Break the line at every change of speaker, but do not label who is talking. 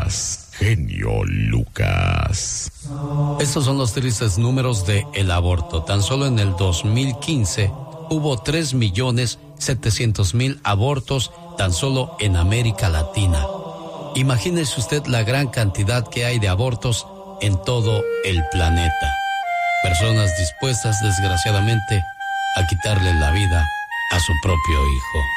Lucas, genio Lucas.
Estos son los tristes números de el aborto. Tan solo en el 2015 hubo 3.700.000 abortos tan solo en América Latina. Imagínese usted la gran cantidad que hay de abortos en todo el planeta. Personas dispuestas, desgraciadamente, a quitarle la vida a su propio hijo.